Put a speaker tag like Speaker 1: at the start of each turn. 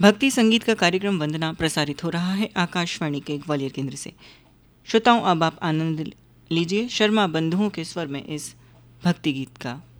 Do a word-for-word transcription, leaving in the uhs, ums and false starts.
Speaker 1: भक्ति संगीत का कार्यक्रम वंदना प्रसारित हो रहा है आकाशवाणी के ग्वालियर केंद्र से। श्रोताओं, अब आप आनंद लीजिए शर्मा बंधुओं के स्वर में इस भक्ति गीत का।